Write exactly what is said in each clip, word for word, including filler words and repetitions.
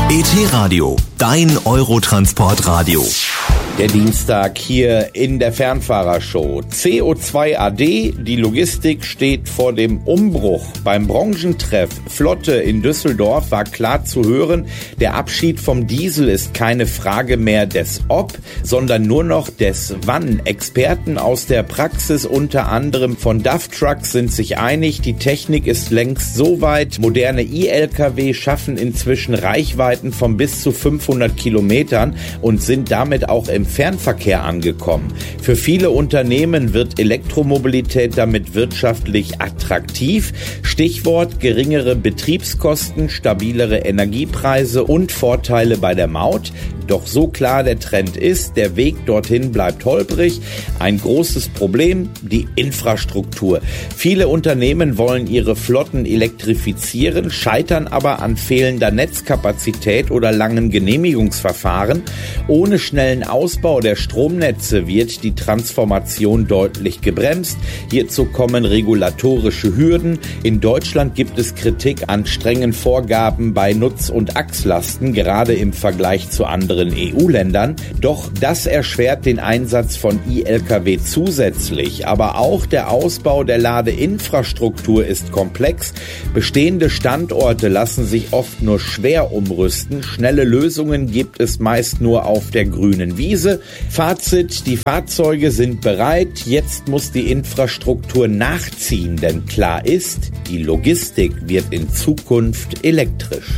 E T-Radio, dein Eurotransportradio. Der Dienstag hier in der Fernfahrershow. C O zwei A D, die Logistik steht vor dem Umbruch. Beim Branchentreff Flotte in Düsseldorf war klar zu hören, der Abschied vom Diesel ist keine Frage mehr des Ob, sondern nur noch des Wann. Experten aus der Praxis, unter anderem von D A F Trucks, sind sich einig, die Technik ist längst so weit. Moderne E-L K W schaffen inzwischen Reichweiten von bis zu fünfhundert Kilometern und sind damit auch im Fernverkehr angekommen. Für viele Unternehmen wird Elektromobilität damit wirtschaftlich attraktiv. Stichwort geringere Betriebskosten, stabilere Energiepreise und Vorteile bei der Maut. Doch so klar der Trend ist, der Weg dorthin bleibt holprig. Ein großes Problem, die Infrastruktur. Viele Unternehmen wollen ihre Flotten elektrifizieren, scheitern aber an fehlender Netzkapazität oder langen Genehmigungsverfahren. Ohne schnellen Ausbau der Stromnetze wird die Transformation deutlich gebremst. Hierzu kommen regulatorische Hürden. In Deutschland gibt es Kritik an strengen Vorgaben bei Nutz- und Achslasten, gerade im Vergleich zu anderen E U-Ländern. Doch das erschwert den Einsatz von E-L K W zusätzlich. Aber auch der Ausbau der Ladeinfrastruktur ist komplex. Bestehende Standorte lassen sich oft nur schwer umrüsten. Schnelle Lösungen gibt es meist nur auf der grünen Wiese. Fazit: Die Fahrzeuge sind bereit. Jetzt muss die Infrastruktur nachziehen, denn klar ist, die Logistik wird in Zukunft elektrisch.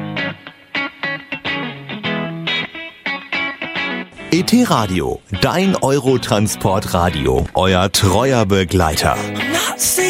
E T-Radio, dein Eurotransportradio, euer treuer Begleiter.